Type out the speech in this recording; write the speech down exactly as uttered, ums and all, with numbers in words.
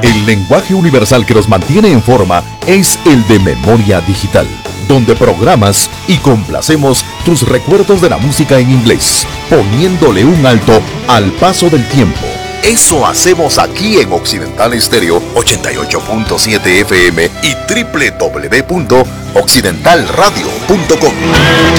El lenguaje universal que nos mantiene en forma es el de memoria digital, donde programas y complacemos tus recuerdos de la música en inglés, poniéndole un alto al paso del tiempo. Eso hacemos aquí en Occidental Estéreo ochenta y ocho punto siete F M y doble u doble u doble u punto occidental radio punto com.